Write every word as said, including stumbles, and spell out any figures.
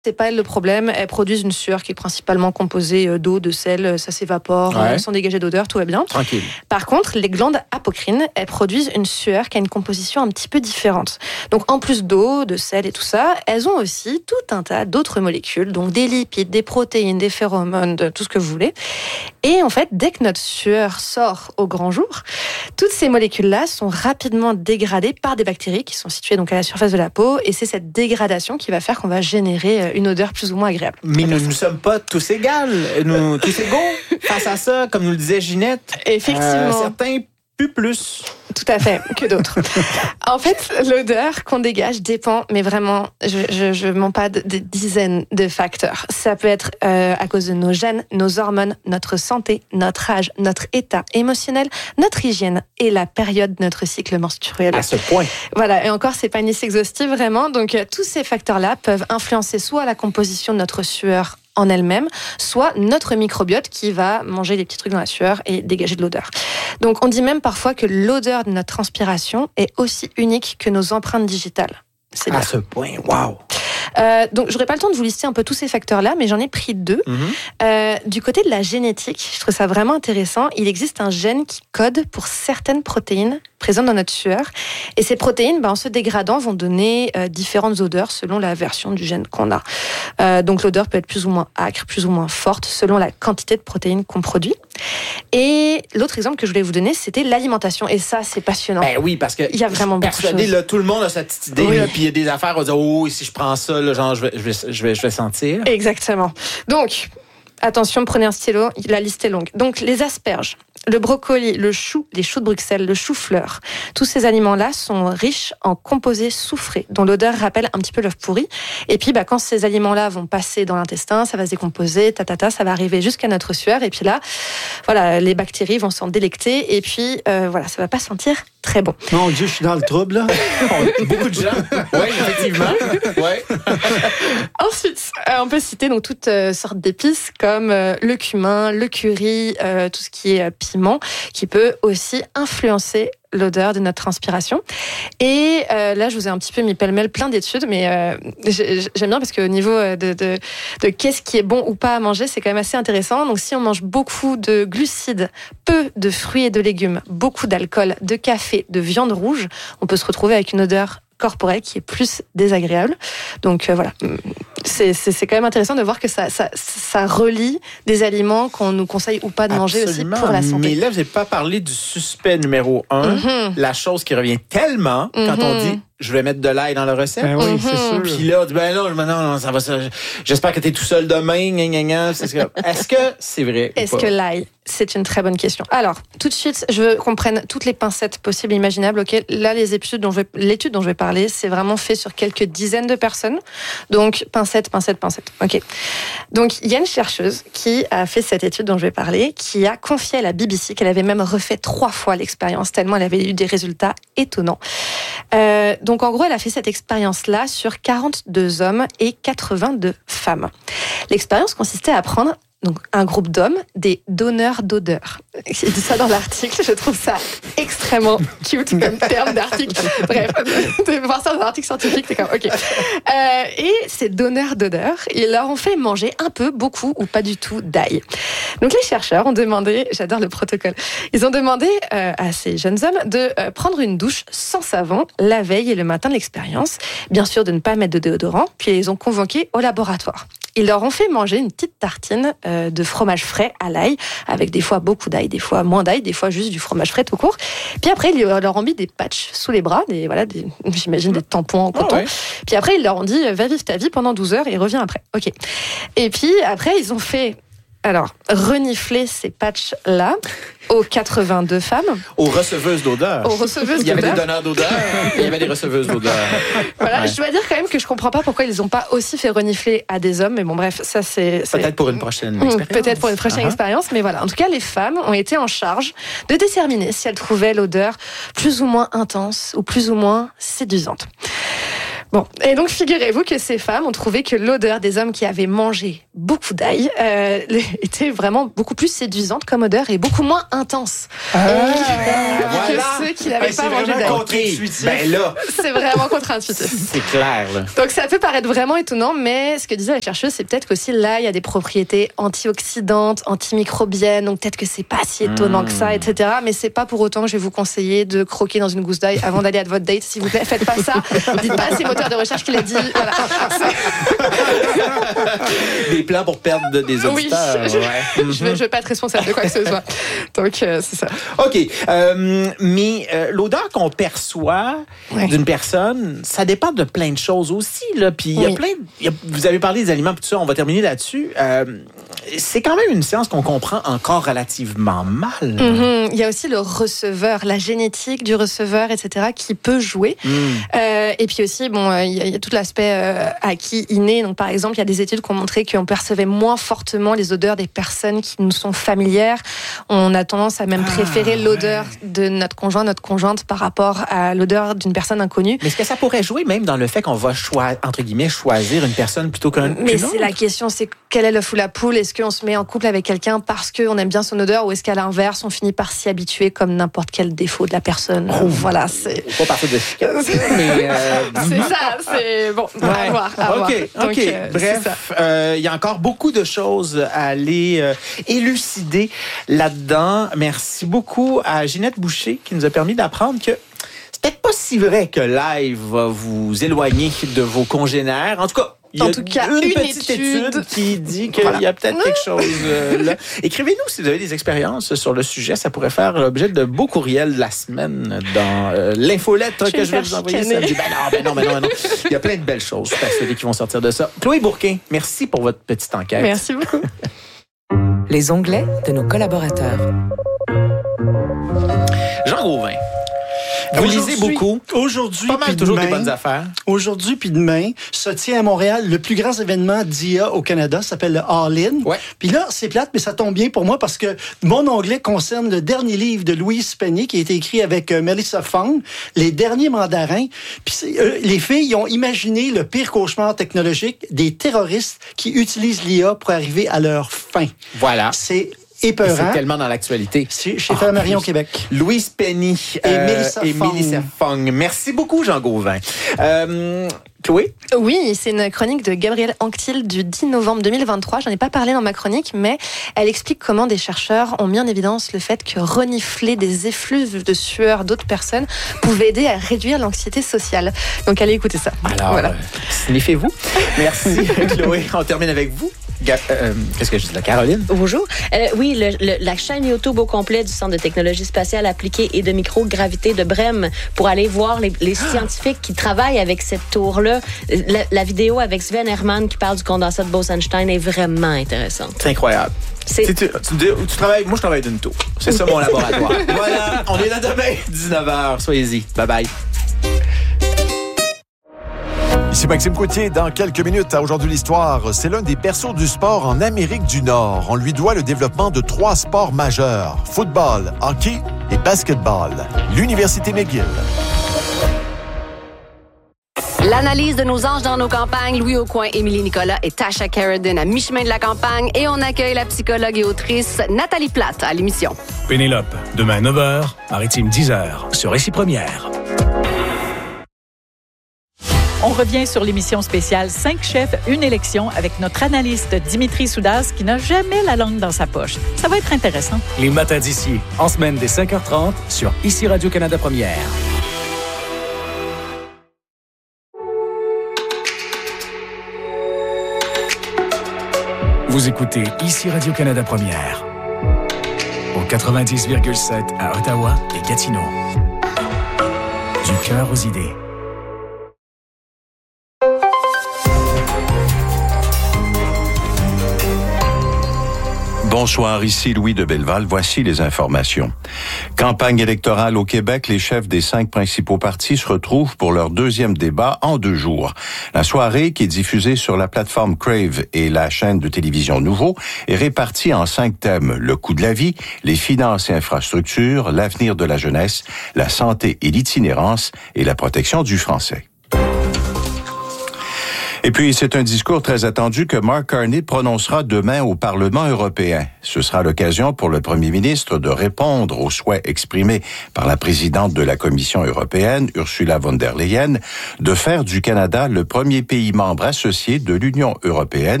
c'est pas le problème. Elles produisent une sueur qui est principalement composée d'eau, de sel, ça s'évapore, ouais. sans dégager d'odeur, tout va bien. Tranquille. Par contre, les glandes apocrines, elles produisent une sueur qui a une composition un petit peu différente. Donc, en plus d'eau, de sel et tout ça, elles ont aussi tout un tas d'autres molécules, donc des lipides, des protéines, des phéromones, de tout ce que vous voulez. Et en fait, dès que notre sueur sort au grand jour, toutes ces molécules-là sont rapidement dégradées par des bactéries qui sont situées donc à la surface de la peau, et c'est cette dégradation qui va faire qu'on va générer une odeur plus ou moins agréable. Mais nous ne sommes pas tous égaux, nous tous égaux face à ça, comme nous le disait Ginette. Effectivement. Euh, certains plus plus. Tout à fait, que d'autres. En fait, l'odeur qu'on dégage dépend, mais vraiment, je, je, je mens pas, de, de dizaines de facteurs. Ça peut être euh, à cause de nos gènes, nos hormones, notre santé, notre âge, notre état émotionnel, notre hygiène et la période de notre cycle menstruel. À ce point. Voilà, et encore, c'est pas une liste exhaustive vraiment. Donc, euh, tous ces facteurs-là peuvent influencer soit la composition de notre sueur en elle-même, soit notre microbiote qui va manger des petits trucs dans la sueur et dégager de l'odeur. Donc, on dit même parfois que l'odeur de notre transpiration est aussi unique que nos empreintes digitales. C'est à ce point, waouh! Euh, donc, j'aurais pas le temps de vous lister un peu tous ces facteurs-là, mais j'en ai pris deux. Mm-hmm. Euh, du côté de la génétique, je trouve ça vraiment intéressant. Il existe un gène qui code pour certaines protéines présentes dans notre sueur. Et ces protéines, ben, en se dégradant, vont donner euh, différentes odeurs selon la version du gène qu'on a. Euh, donc, l'odeur peut être plus ou moins âcre, plus ou moins forte, selon la quantité de protéines qu'on produit. Et l'autre exemple que je voulais vous donner, c'était l'alimentation. Et ça, c'est passionnant. Ben oui, parce que il y a vraiment beaucoup de choses. Là, tout le monde a cette petite idée, oui. là, puis il y a des affaires, on va dire, oh, si je prends ça, là, genre, je vais, je vais, je vais, je vais sentir. Exactement. Donc, attention, prenez un stylo, la liste est longue. Donc, les asperges, le brocoli, le chou, les choux de Bruxelles, le chou-fleur, tous ces aliments-là sont riches en composés soufrés, dont l'odeur rappelle un petit peu l'œuf pourri. Et puis, bah, quand ces aliments-là vont passer dans l'intestin, ça va se décomposer, tatata, ça va arriver jusqu'à notre sueur. Et puis là, voilà, les bactéries vont s'en délecter. Et puis, euh, voilà, ça va pas sentir très bon. Mon Dieu, je suis dans le trouble, là. Beaucoup de gens. Oui, effectivement. Ouais. Ensuite, euh, on peut citer donc toutes euh, sortes d'épices comme euh, le cumin, le curry, euh, tout ce qui est euh, piment, qui peut aussi influencer l'odeur de notre transpiration. Et euh, là, je vous ai un petit peu mis pêle-mêle plein d'études, mais euh, j'aime bien parce qu'au niveau de, de, de qu'est-ce qui est bon ou pas à manger, c'est quand même assez intéressant. Donc, si on mange beaucoup de glucides, peu de fruits et de légumes, beaucoup d'alcool, de café, de viande rouge, on peut se retrouver avec une odeur corporelle qui est plus désagréable. Donc euh, voilà, c'est, c'est, c'est quand même intéressant de voir que ça, ça, ça relie des aliments qu'on nous conseille ou pas de manger. Absolument. Aussi pour la santé. Mais là, vous n'avez pas parlé du suspect numéro un, mm-hmm. la chose qui revient tellement mm-hmm. quand on dit je vais mettre de l'ail dans la recette. Ben oui, mm-hmm. c'est sûr. Puis là, on dit, ben non, non, non, ça va, ça, j'espère que t'es tout seul demain, gna, gna, gna. C'est ce que, est-ce que c'est vrai? Est-ce que l'ail, c'est une très bonne question. Alors, tout de suite, je veux qu'on prenne toutes les pincettes possibles et imaginables. Okay, là, les études dont je vais, l'étude dont je vais parler, c'est vraiment fait sur quelques dizaines de personnes. Donc, pincette, pincette, pincette. Ok. Donc, il y a une chercheuse qui a fait cette étude dont je vais parler, qui a confié à la B B C qu'elle avait même refait trois fois l'expérience, tellement elle avait eu des résultats étonnants. Euh, donc, en gros, elle a fait cette expérience-là sur quarante-deux hommes et quatre-vingt-deux femmes. L'expérience consistait à prendre donc un groupe d'hommes, des donneurs d'odeur. J'ai dit ça dans l'article, je trouve ça extrêmement cute comme terme d'article. Bref, de voir ça dans un article scientifique, c'est comme ok. Euh, et ces donneurs d'odeur, ils leur ont fait manger un peu, beaucoup ou pas du tout d'ail. Donc les chercheurs ont demandé, j'adore le protocole, ils ont demandé euh, à ces jeunes hommes de euh, prendre une douche sans savon la veille et le matin de l'expérience, bien sûr de ne pas mettre de déodorant, puis ils les ont convoqués au laboratoire. Ils leur ont fait manger une petite tartine euh, de fromage frais à l'ail, avec des fois beaucoup d'ail, des fois moins d'ail, des fois juste du fromage frais tout court. Puis après, ils leur ont mis des patchs sous les bras, des, voilà, des, j'imagine des tampons en coton. Oh ouais. Puis après, ils leur ont dit, va vivre ta vie pendant douze heures et reviens après. Ok. Et puis après, ils ont fait... Alors, renifler ces patchs-là aux quatre-vingt-deux femmes. Aux receveuses d'odeur. Aux receveuses d'odeur. Il y avait des donneurs d'odeur et il y avait des receveuses d'odeur. Voilà, ouais. Je dois dire quand même que je comprends pas pourquoi ils n'ont pas aussi fait renifler à des hommes. Mais bon, bref, ça c'est... c'est... Peut-être pour une prochaine expérience. Peut-être pour une prochaine uh-huh. expérience. Mais voilà, en tout cas, les femmes ont été en charge de déterminer si elles trouvaient l'odeur plus ou moins intense ou plus ou moins séduisante. Bon, et donc figurez-vous que ces femmes ont trouvé que l'odeur des hommes qui avaient mangé beaucoup d'ail euh, était vraiment beaucoup plus séduisante comme odeur et beaucoup moins intense Ah, et, voilà. que ceux qui n'avaient Ben, pas c'est mangé vraiment d'ail. contre-intuitif. Ben là, C'est vraiment contre-intuitif. c'est clair, là. Donc ça peut paraître vraiment étonnant, mais ce que disaient les chercheuses, c'est peut-être qu'aussi l'ail a des propriétés antioxydantes, antimicrobiennes, donc peut-être que c'est pas si étonnant mmh. que ça, et cetera. Mais c'est pas pour autant que je vais vous conseiller de croquer dans une gousse d'ail avant d'aller à votre date. S'il vous plaît, faites pas ça. Dites pas, c'est moteur de recherche qui l'a dit. Voilà. Des plans pour perdre des auditeurs. Oui, je, ouais. je, vais, je vais pas être responsable de quoi que ce soit. Donc euh, c'est ça. OK. Euh, mais euh, l'odeur qu'on perçoit Ouais. d'une personne, ça dépend de plein de choses aussi. Là. Puis il y a Oui. plein. il y a- vous avez parlé des aliments, puis tout ça, on va terminer là-dessus. Euh, c'est quand même une science qu'on comprend encore relativement mal. Mm-hmm. Il y a aussi le receveur, la génétique du receveur, et cetera, qui peut jouer. Mm. Euh, et puis aussi, bon, euh, il y, a- il y a tout l'aspect euh, acquis, inné. Donc, par exemple, il y a des études qui ont montré qu'on percevait moins fortement les odeurs des personnes qui nous sont familières. On a tendance à même Ah, préférer ouais. l'odeur de notre conjoint, notre conjointe, par rapport à l'odeur d'une personne inconnue. Mais est-ce que ça pourrait jouer même dans le fait qu'on va choisir, entre guillemets, choisir une personne plutôt qu'un Mais qu'une c'est autre? la question, c'est quel est l'œuf ou la poule? Est-ce qu'on se met en couple avec quelqu'un parce qu'on aime bien son odeur, ou est-ce qu'à l'inverse, on finit par s'y habituer comme n'importe quel défaut de la personne? Oh. Voilà, c'est... Faut pas partir de chicane, mais euh, C'est ça, c'est bon, à Ouais. voir, à voir. OK, Donc, OK. euh, c'est ça. Bref, euh, il y a encore beaucoup de choses à aller euh, élucider là-dedans. Merci beaucoup à Ginette Boucher qui nous a permis d'apprendre que c'est peut-être pas si vrai que l'ail va vous éloigner de vos congénères. En tout cas, il y a En tout cas, une, une petite étude, étude qui dit qu'il Voilà. y a peut-être quelque chose euh, là. Écrivez-nous si vous avez des expériences sur le sujet. Ça pourrait faire l'objet de beaux courriels de la semaine dans euh, l'infolettre Je vais que me je vais faire vous envoyer chicaner. samedi. Ben non, ben non, ben non, ben non. Il y a plein de belles choses, je suis persuadée, qui vont sortir de ça. Chloé Bourquin, merci pour votre petite enquête. Merci beaucoup. Les onglets de nos collaborateurs. Jean Gauvin, vous lisez Aujourd'hui- beaucoup. Aujourd'hui, Pas mal puis toujours demain, des bonnes affaires. Aujourd'hui puis demain, se tient à Montréal le plus grand événement d'I A au Canada, ça s'appelle le All-In. Ouais. Puis là, c'est plate, mais ça tombe bien pour moi parce que mon onglet concerne le dernier livre de Louise Penny qui a été écrit avec euh, Melissa Fong, Les derniers mandarins. Puis c'est, euh, les filles ont imaginé le pire cauchemar technologique des terroristes qui utilisent l'I A pour arriver à leur fin. Voilà. C'est Et épeurant. c'est tellement dans l'actualité. C'est chez Ah, Frère Marion plus. Québec. Louise Penny Et Mélissa et Fong. Mélissa Fong. Merci beaucoup, Jean Gauvin. Euh, Chloé? Oui, c'est une chronique de Gabrielle Anctil du dix novembre deux mille vingt-trois. J'en ai pas parlé dans ma chronique, mais elle explique comment des chercheurs ont mis en évidence le fait que renifler des effluves de sueur d'autres personnes pouvait aider à réduire l'anxiété sociale. Donc allez écouter ça. Alors, voilà. euh, sniffez-vous. Merci, Chloé. On termine avec vous. Ga- euh, Qu'est-ce que je dis là, Caroline? Bonjour. Euh, oui, le, le, la chaîne YouTube au complet du Centre de technologie spatiale appliquée et de microgravité de Brême pour aller voir les, les scientifiques qui travaillent avec cette tour-là. La, la vidéo avec Sven Hermann qui parle du condensat de Bose-Einstein est vraiment intéressante. C'est incroyable. C'est- Tu, tu, tu, tu travailles, moi, je travaille d'une tour. C'est ça mon laboratoire. Voilà, on est là demain, dix-neuf heures. Soyez-y. Bye-bye. Ici Maxime Coutier, dans quelques minutes à Aujourd'hui l'Histoire. C'est l'un des berceaux du sport en Amérique du Nord. On lui doit le développement de trois sports majeurs, football, hockey et basketball. L'Université McGill. L'analyse de nos anges dans nos campagnes, Louis Aucoin, Émilie Nicolas et Tasha Carradine à mi-chemin de la campagne. Et on accueille la psychologue et autrice Nathalie Plate à l'émission. Pénélope, demain neuf heures, Maritime dix heures, sur Récit Première. On revient sur l'émission spéciale cinq chefs, une élection avec notre analyste Dimitri Soudas qui n'a jamais la langue dans sa poche. Ça va être intéressant. Les matins d'ici, en semaine dès cinq heures trente, sur Ici Radio-Canada Première. Vous écoutez Ici Radio-Canada Première. Au quatre-vingt-dix virgule sept à Ottawa et Gatineau. Du cœur aux idées. Bonsoir, ici Louis de Belleval. Voici les informations. Campagne électorale au Québec, les chefs des cinq principaux partis se retrouvent pour leur deuxième débat en deux jours. La soirée, qui est diffusée sur la plateforme Crave et la chaîne de télévision Nouveau, est répartie en cinq thèmes. Le coût de la vie, les finances et infrastructures, l'avenir de la jeunesse, la santé et l'itinérance et la protection du français. Et puis, c'est un discours très attendu que Mark Carney prononcera demain au Parlement européen. Ce sera l'occasion pour le premier ministre de répondre aux souhaits exprimés par la présidente de la Commission européenne, Ursula von der Leyen, de faire du Canada le premier pays membre associé de l'Union européenne